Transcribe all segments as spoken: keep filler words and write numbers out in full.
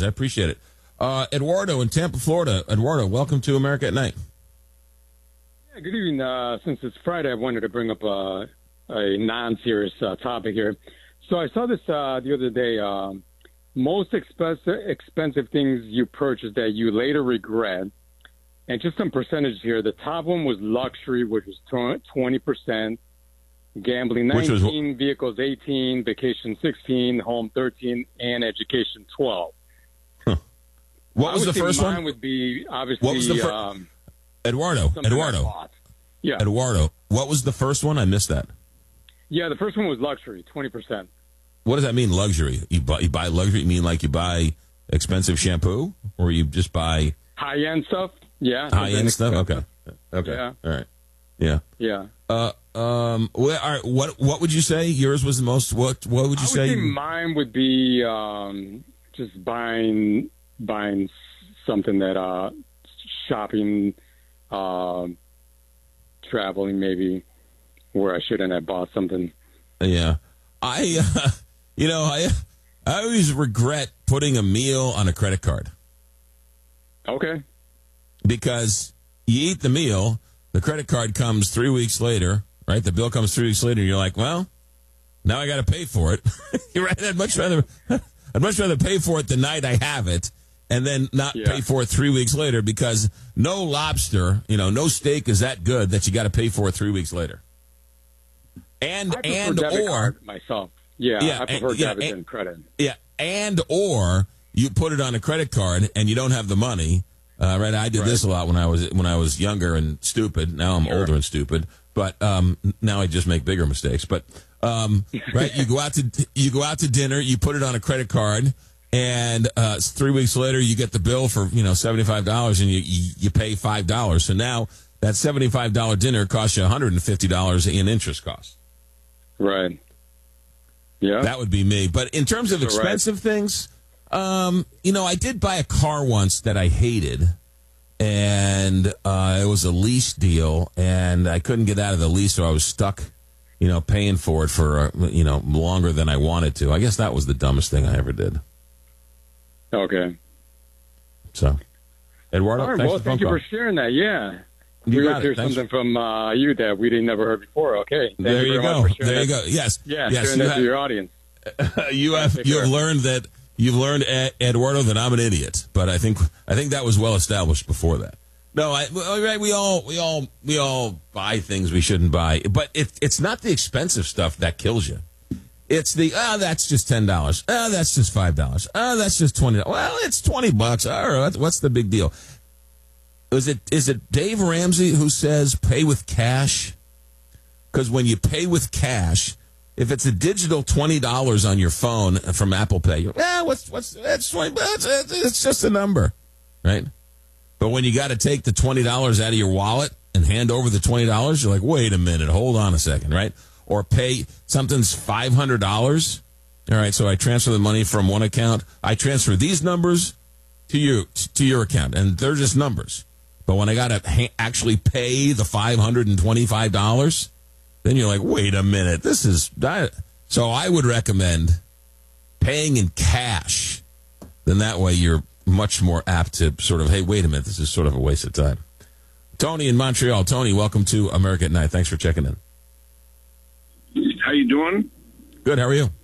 I appreciate it. Uh, Eduardo in Tampa, Florida. Eduardo, welcome to America at Night. Yeah, good evening. Uh, since it's Friday, I wanted to bring up uh, a non-serious uh, topic here. So I saw this uh, the other day. Um, most expensive expensive things you purchased that you later regret. And just some percentage here. The top one was luxury, which was twenty percent. Gambling nineteen, was, vehicles eighteen, vacation sixteen, home thirteen, and education twelve. Huh. What was the first mine one? Would be obviously what was the fir- um, Eduardo. Eduardo. Yeah. Eduardo. What was the first one? I missed that. Yeah, the first one was luxury, twenty percent. What does that mean, luxury? You buy, you buy luxury? You mean like you buy expensive shampoo, or you just buy high end stuff? Yeah, high end stuff. Okay. Okay. Yeah. All right. Yeah. Yeah. Uh. Um. What? All right, what? What would you say? Yours was the most. What? What would you I would say? say mine would be um, just buying buying something that uh, shopping, uh, traveling maybe where I shouldn't have bought something. Yeah. I. Uh, you know. I. I always regret putting a meal on a credit card. Okay. Because you eat the meal, the credit card comes three weeks later. Right, the bill comes three weeks later, and you're like, "Well, now I got to pay for it." You're right. I'd much rather, I'd much rather pay for it the night I have it, and then not yeah. pay for it three weeks later. Because no lobster, you know, no steak is that good that you got to pay for it three weeks later. And I prefer and debit or card myself, yeah, yeah, I prefer and, debit yeah, than credit. Yeah, and or you put it on a credit card and you don't have the money. Uh, right, I did right. this a lot when I was when I was younger and stupid. Now I'm sure. older and stupid. But um, now I just make bigger mistakes. But um, right, you go out to you go out to dinner, you put it on a credit card, and uh, three weeks later you get the bill for you know seventy five dollars, and you, you you pay five dollars. So now that seventy five dollar dinner costs you one hundred and fifty dollars in interest costs. Right. Yeah. That would be me. But in terms of expensive right. things, um, you know, I did buy a car once that I hated. And uh, it was a lease deal, and I couldn't get out of the lease, so I was stuck, you know, paying for it for, uh, you know, longer than I wanted to. I guess that was the dumbest thing I ever did. Okay. So, Eduardo, All right, thanks well, for thank you call. for sharing that. Yeah. You we got got to hear Thanks. something from uh, you that we didn't never heard before. Okay. Thank there you, you very go. Much for There you that. go. Yes. Yeah, yes, sharing you that have, to your audience. you have you have learned that you've learned, Eduardo, that I'm an idiot, but I think I think that was well established before that. No, I, right. We all, we all, we all buy things we shouldn't buy, but it, it's not the expensive stuff that kills you. It's the ah, oh, that's just ten dollars. Ah, oh, that's just five dollars. Ah, oh, that's just twenty dollars. Well, it's twenty bucks. All right, what's the big deal? Is it is it Dave Ramsey who says pay with cash? Because when you pay with cash, if it's a digital twenty dollars on your phone from Apple Pay, you're, ah, what's what's that's twenty bucks? It's just a number, right? But when you got to take the twenty dollars out of your wallet and hand over the twenty dollars, you're like, wait a minute, hold on a second, right? Or pay something's five hundred dollars. All right, so I transfer the money from one account. I transfer these numbers to you, to your account, and they're just numbers. But when I got to ha- actually pay the five hundred twenty-five dollars, then you're like, wait a minute, this is... So I would recommend paying in cash. Then that way you're much more apt to sort of, hey, wait a minute, this is sort of a waste of time. Tony in Montreal. Tony, welcome to America at Night. Thanks for checking in. How you doing? Good. How are you?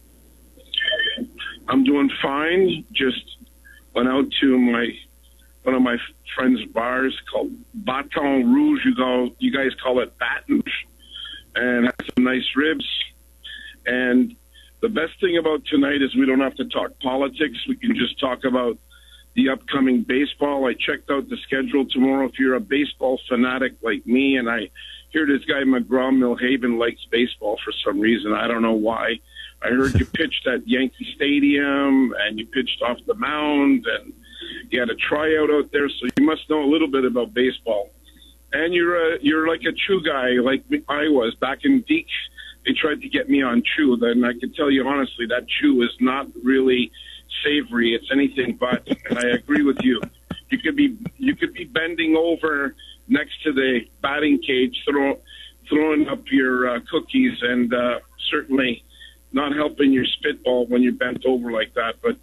I'm doing fine. Just went out to my one of my friends' bars called Baton Rouge. You go, you guys call it Baton, and had some nice ribs. And the best thing about tonight is we don't have to talk politics. We can just talk about the upcoming baseball. I checked out the schedule tomorrow. If you're a baseball fanatic like me, and I hear this guy McGraw-Milhaven likes baseball for some reason. I don't know why. I heard you pitched at Yankee Stadium, and you pitched off the mound, and you had a tryout out there, so you must know a little bit about baseball. And you're a, you're like a Chew guy, like I was back in Deke. They tried to get me on Chew. Then I can tell you honestly, that Chew is not really savory. It's anything but. And I agree with you. You could be you could be bending over next to the batting cage, throw, throwing up your uh, cookies, and uh, certainly not helping your spitball when you're bent over like that. But